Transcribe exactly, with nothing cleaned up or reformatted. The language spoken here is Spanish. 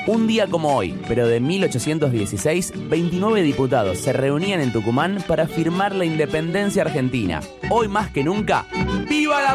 Un día como hoy, pero de mil ochocientos dieciséis, veintinueve diputados se reunían en Tucumán para firmar la independencia argentina. Hoy más que nunca, ¡viva la